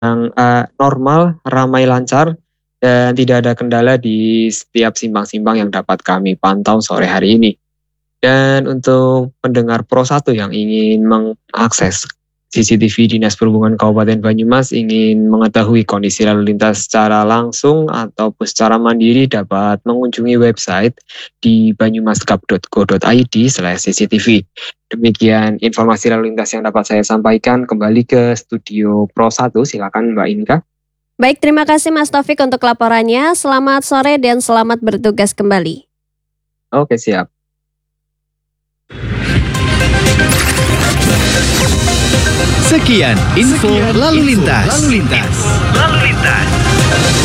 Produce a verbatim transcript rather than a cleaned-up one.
yang, eee, normal, ramai, lancar, dan tidak ada kendala di setiap simpang-simpang yang dapat kami pantau sore hari ini. Dan untuk pendengar Pro satu yang ingin mengakses C C T V Dinas Perhubungan Kabupaten Banyumas, ingin mengetahui kondisi lalu lintas secara langsung ataupun secara mandiri, dapat mengunjungi website di banyumasgap dot go dot i d slash c c t v. Demikian informasi lalu lintas yang dapat saya sampaikan. Kembali ke studio Pro satu, silakan Mbak Inka. Baik, terima kasih Mas Taufik untuk laporannya. Selamat sore dan selamat bertugas kembali. Oke, siap. Sekian info lalu lintas. Lalu lintas. Lalu lintas.